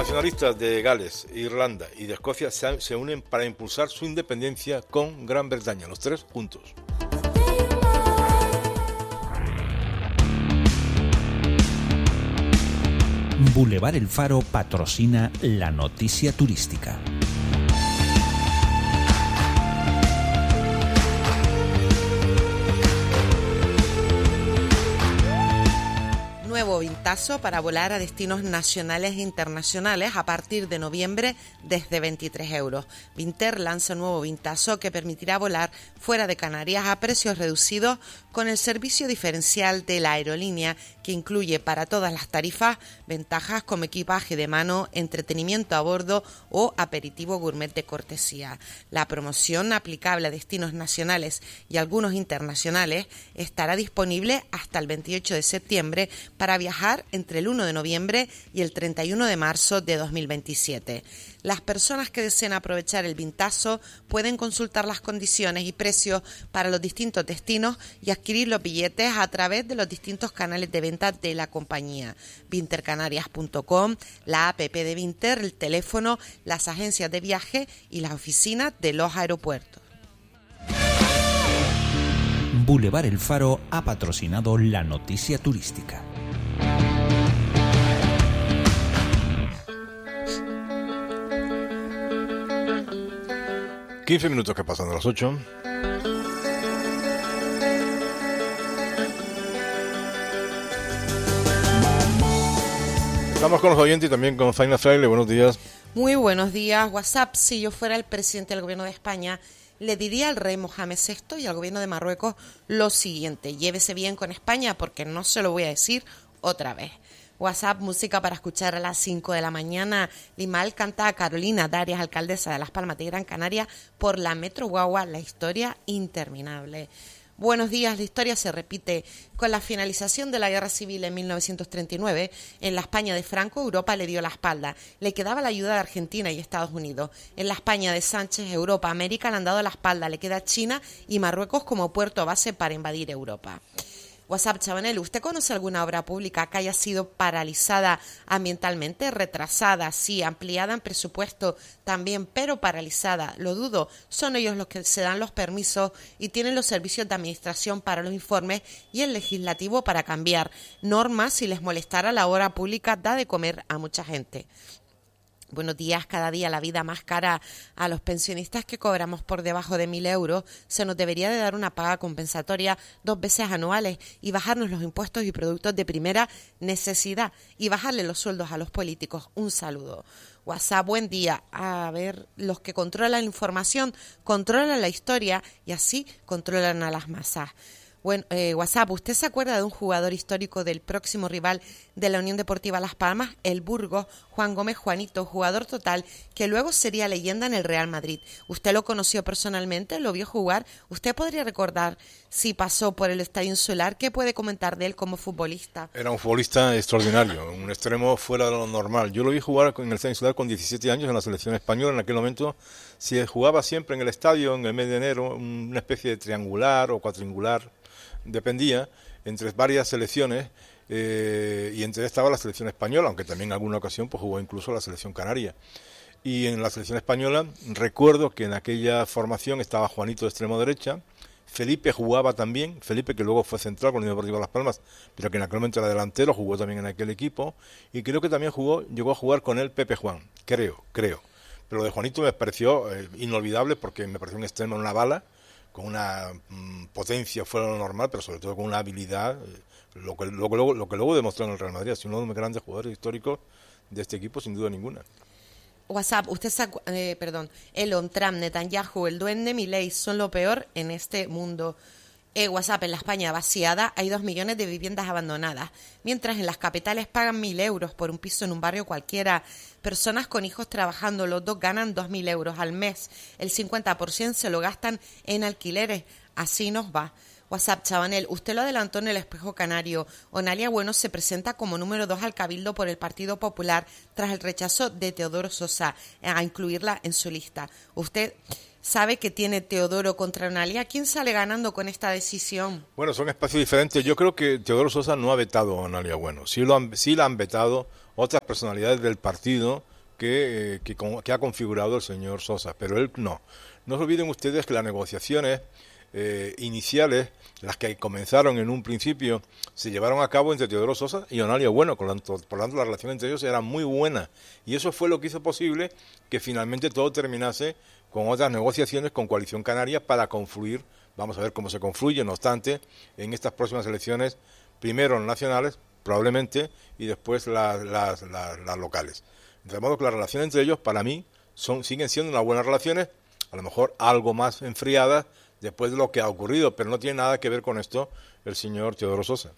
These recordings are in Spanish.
nacionalistas de Gales, Irlanda y de Escocia se unen para impulsar su independencia con Gran Bretaña, los tres juntos. Boulevard El Faro patrocina la noticia turística. Nuevo Vintazo para volar a destinos nacionales e internacionales a partir de noviembre desde 23 euros. Vinter lanza un nuevo Vintazo que permitirá volar fuera de Canarias a precios reducidos con el servicio diferencial de la aerolínea, que incluye para todas las tarifas ventajas como equipaje de mano, entretenimiento a bordo o aperitivo gourmet de cortesía. La promoción aplicable a destinos nacionales y algunos internacionales estará disponible hasta el 28 de septiembre para viajar entre el 1 de noviembre y el 31 de marzo de 2027. Las personas que deseen aprovechar el Vintazo pueden consultar las condiciones y precios para los distintos destinos y adquirir los billetes a través de los distintos canales de venta de la compañía. Vintercanarias.com, la app de Vinter, el teléfono, las agencias de viaje y las oficinas de los aeropuertos. Boulevard El Faro ha patrocinado la noticia turística. ...15 minutos que pasan de las 8. Estamos con los oyentes y también con Zaina Fraile. Buenos días. Muy buenos días. WhatsApp, si yo fuera el presidente del gobierno de España, le diría al rey Mohamed VI y al gobierno de Marruecos lo siguiente: llévese bien con España, porque no se lo voy a decir otra vez. WhatsApp, música para escuchar a las 5 de la mañana. Limal canta a Carolina Darias, alcaldesa de Las Palmas de Gran Canaria, por la Metro Guagua, la historia interminable. Buenos días, la historia se repite. Con la finalización de la Guerra Civil en 1939, en la España de Franco, Europa le dio la espalda. Le quedaba la ayuda de Argentina y Estados Unidos. En la España de Sánchez, Europa, América le han dado la espalda. Le queda China y Marruecos como puerto base para invadir Europa. WhatsApp, Chabanel, ¿usted conoce alguna obra pública que haya sido paralizada ambientalmente, retrasada, sí, ampliada en presupuesto también, pero paralizada? Lo dudo, son ellos los que se dan los permisos y tienen los servicios de administración para los informes y el legislativo para cambiar normas si les molestara. La obra pública da de comer a mucha gente. Buenos días. Cada día la vida más cara a los pensionistas que cobramos por debajo de 1.000 euros. Se nos debería de dar una paga compensatoria 2 veces anuales y bajarnos los impuestos y productos de primera necesidad y bajarle los sueldos a los políticos. Un saludo. WhatsApp, buen día. A ver, los que controlan la información controlan la historia y así controlan a las masas. Bueno, WhatsApp, ¿usted se acuerda de un jugador histórico del próximo rival de la Unión Deportiva Las Palmas, el Burgos, Juan Gómez Juanito, jugador total, que luego sería leyenda en el Real Madrid? ¿Usted lo conoció personalmente? ¿Lo vio jugar? ¿Usted podría recordar si pasó por el Estadio Insular? ¿Qué puede comentar de él como futbolista? Era un futbolista extraordinario, un extremo fuera de lo normal. Yo lo vi jugar en el Estadio Insular con 17 años en la selección española. En aquel momento se jugaba siempre en el estadio, en el mes de enero, una especie de triangular o cuadrangular. Dependía entre varias selecciones y entre estaba la selección española, aunque también en alguna ocasión pues jugó incluso la selección canaria. Y en la selección española recuerdo que en aquella formación estaba Juanito de extremo derecha, Felipe jugaba también, Felipe que luego fue central con la Unión Deportiva Las Palmas, pero que en aquel momento era delantero, jugó también en aquel equipo, y creo que también llegó a jugar con él Pepe Juan, creo. Pero lo de Juanito me pareció inolvidable porque me pareció un extremo en una bala, con una potencia fuera de lo normal, pero sobre todo con una habilidad, lo que luego demostró en el Real Madrid. Es uno de los grandes jugadores históricos de este equipo, sin duda ninguna. WhatsApp, Elon, Trump, Netanyahu, el duende Milei son lo peor en este mundo. WhatsApp, en la España vaciada hay 2 millones de viviendas abandonadas, mientras en las capitales pagan 1.000 euros por un piso en un barrio cualquiera. Personas con hijos trabajando, los dos ganan 2.000 euros al mes. El 50% se lo gastan en alquileres. Así nos va. WhatsApp, Chabanel, usted lo adelantó en el Espejo Canario. Onalia Bueno se presenta como número 2 al Cabildo por el Partido Popular tras el rechazo de Teodoro Sosa a incluirla en su lista. Usted sabe que tiene Teodoro contra Onalia. ¿Quién sale ganando con esta decisión? Bueno, son espacios diferentes. Yo creo que Teodoro Sosa no ha vetado a Onalia Bueno. Sí la han vetado otras personalidades del partido, que ha configurado el señor Sosa, pero él no. No se olviden ustedes que las negociaciones iniciales, las que comenzaron en un principio, se llevaron a cabo entre Teodoro Sosa y Onalio Bueno, por lo tanto la relación entre ellos era muy buena, y eso fue lo que hizo posible que finalmente todo terminase con otras negociaciones con Coalición Canaria para confluir, vamos a ver cómo se confluye, no obstante, en estas próximas elecciones, primero nacionales, probablemente, y después las locales. De modo que las relaciones entre ellos, para mí, siguen siendo unas buenas relaciones, a lo mejor algo más enfriadas después de lo que ha ocurrido, pero no tiene nada que ver con esto el señor Teodoro Sosa.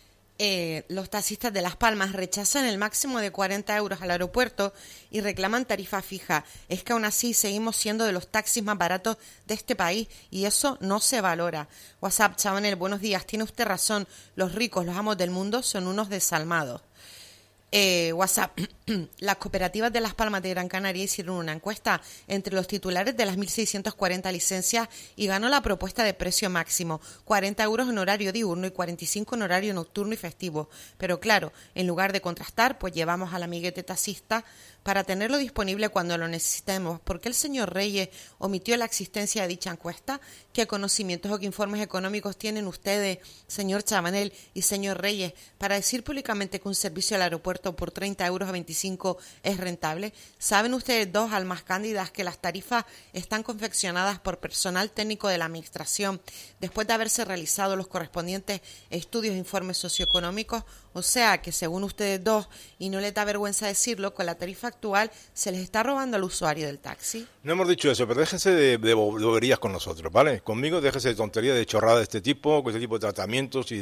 Los taxistas de Las Palmas rechazan el máximo de 40 euros al aeropuerto y reclaman tarifa fija. Es que aún así seguimos siendo de los taxis más baratos de este país y eso no se valora. WhatsApp, Chabanel, buenos días. Tiene usted razón. Los ricos, los amos del mundo, son unos desalmados. WhatsApp, las cooperativas de Las Palmas de Gran Canaria hicieron una encuesta entre los titulares de las 1.640 licencias y ganó la propuesta de precio máximo, 40 euros en horario diurno y 45 en horario nocturno y festivo. Pero claro, en lugar de contrastar, pues llevamos al amiguete taxista para tenerlo disponible cuando lo necesitemos. ¿Por qué el señor Reyes omitió la existencia de dicha encuesta? ¿Qué conocimientos o qué informes económicos tienen ustedes, señor Chabanel y señor Reyes, para decir públicamente que un servicio al aeropuerto por 30 euros a 25 es rentable? ¿Saben ustedes, dos almas cándidas, que las tarifas están confeccionadas por personal técnico de la Administración después de haberse realizado los correspondientes estudios e informes socioeconómicos? O sea que, según ustedes dos, y no les da vergüenza decirlo, con la tarifa actual se les está robando al usuario del taxi. No hemos dicho eso, pero déjense de boberías con nosotros, ¿vale? Conmigo déjense de tonterías, de chorradas de este tipo, con este tipo de tratamientos y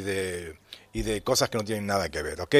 de cosas que no tienen nada que ver, ¿ok?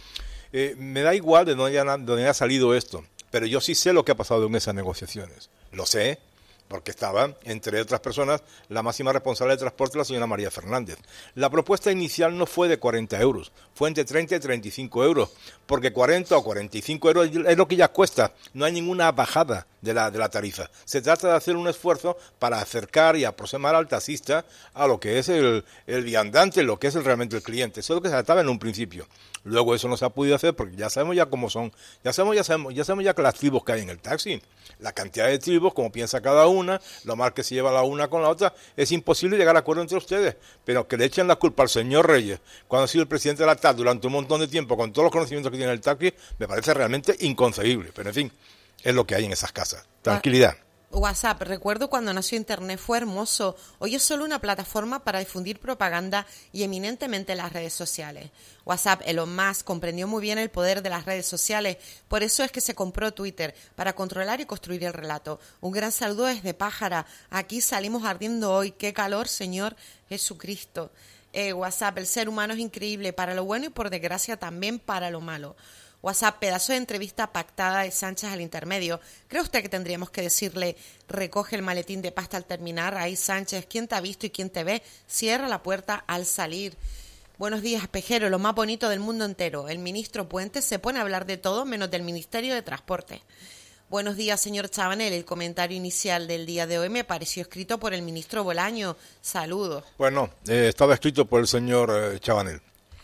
Me da igual de dónde haya salido esto, pero yo sí sé lo que ha pasado en esas negociaciones. Lo sé, porque estaba, entre otras personas, la máxima responsable de transporte, la señora María Fernández. La propuesta inicial no fue de 40 euros, fue entre 30 y 35 euros, porque 40 o 45 euros es lo que ya cuesta, no hay ninguna bajada de la tarifa. Se trata de hacer un esfuerzo para acercar y aproximar al taxista a lo que es el viandante, lo que es realmente el cliente. Eso es lo que se trataba en un principio. Luego eso no se ha podido hacer porque ya sabemos ya cómo son, ya sabemos ya que las tribus que hay en el taxi, la cantidad de tribus, como piensa cada una, lo mal que se lleva la una con la otra, es imposible llegar a acuerdo entre ustedes, pero que le echen la culpa al señor Reyes, cuando ha sido el presidente de la TAP durante un montón de tiempo, con todos los conocimientos que tiene el taxi, me parece realmente inconcebible, pero en fin, es lo que hay en esas casas. Tranquilidad. WhatsApp, recuerdo cuando nació Internet, fue hermoso. Hoy es solo una plataforma para difundir propaganda y eminentemente las redes sociales. WhatsApp, Elon Musk comprendió muy bien el poder de las redes sociales, por eso es que se compró Twitter, para controlar y construir el relato. Un gran saludo desde Pájara, aquí salimos ardiendo hoy, qué calor, Señor Jesucristo. WhatsApp, el ser humano es increíble para lo bueno y por desgracia también para lo malo. WhatsApp, pedazo de entrevista pactada de Sánchez al intermedio. ¿Cree usted que tendríamos que decirle, recoge el maletín de pasta al terminar? Ahí, Sánchez, ¿quién te ha visto y quién te ve? Cierra la puerta al salir. Buenos días, Pejero, lo más bonito del mundo entero. El ministro Puente se pone a hablar de todo menos del Ministerio de Transporte. Buenos días, señor Chabanel. El comentario inicial del día de hoy me pareció escrito por el ministro Bolaño. Saludos. Bueno, estaba escrito por el señor Chabanel.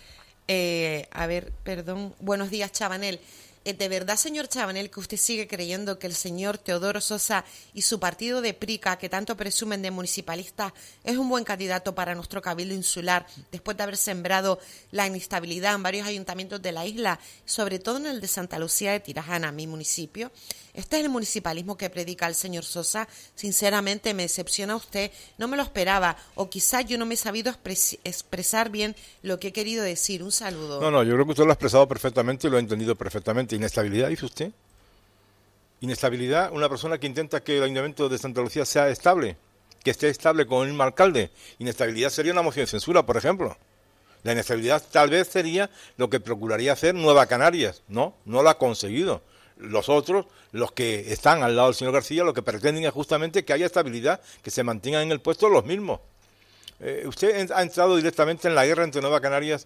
Perdón. Buenos días, Chabanel. ¿De verdad, señor Chabanel, que usted sigue creyendo que el señor Teodoro Sosa y su partido de Prica, que tanto presumen de municipalistas, es un buen candidato para nuestro cabildo insular, después de haber sembrado la inestabilidad en varios ayuntamientos de la isla, sobre todo en el de Santa Lucía de Tirajana, mi municipio? ¿Este es el municipalismo que predica el señor Sosa? Sinceramente, me decepciona usted, no me lo esperaba, o quizás yo no me he sabido expresar bien lo que he querido decir. Un saludo. No, yo creo que usted lo ha expresado perfectamente y lo ha entendido perfectamente. ¿Inestabilidad, dice usted? Inestabilidad, una persona que intenta que el Ayuntamiento de Santa Lucía sea estable, que esté estable con el mismo alcalde. Inestabilidad sería una moción de censura, por ejemplo. La inestabilidad tal vez sería lo que procuraría hacer Nueva Canarias. No lo ha conseguido. Los otros, los que están al lado del señor García, lo que pretenden es justamente que haya estabilidad, que se mantengan en el puesto los mismos. Usted ha entrado directamente en la guerra entre Nueva Canarias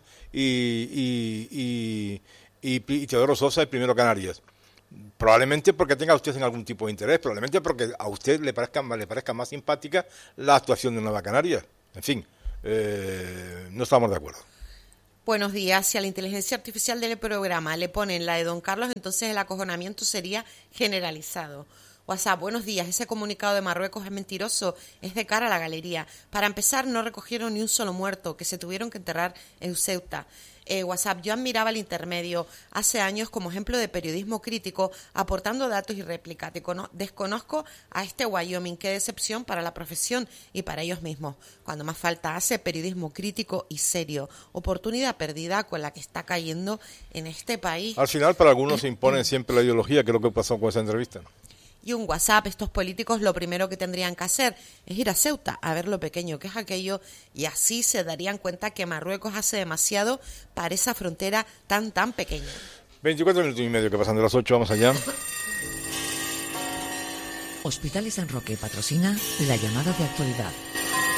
y Teodoro Sosa y Primero Canarias. Probablemente porque tenga usted en algún tipo de interés, probablemente porque a usted le parezca más simpática la actuación de Nueva Canarias. En fin, no estamos de acuerdo. Buenos días. Si a la inteligencia artificial del programa le ponen la de Don Carlos, entonces el acojonamiento sería generalizado. WhatsApp, buenos días. Ese comunicado de Marruecos es mentiroso, es de cara a la galería. Para empezar, no recogieron ni un solo muerto, que se tuvieron que enterrar en Ceuta. WhatsApp, yo admiraba el intermedio hace años como ejemplo de periodismo crítico, aportando datos y réplicas. Desconozco a este Wyoming, qué decepción para la profesión y para ellos mismos. Cuando más falta hace periodismo crítico y serio. Oportunidad perdida con la que está cayendo en este país. Al final, para algunos se impone siempre la ideología, que es lo que pasó con esa entrevista. Y un WhatsApp, estos políticos lo primero que tendrían que hacer es ir a Ceuta a ver lo pequeño que es aquello y así se darían cuenta que Marruecos hace demasiado para esa frontera tan pequeña. 24 minutos y medio que pasan de las 8, vamos allá. Hospitales San Roque patrocina la llamada de actualidad.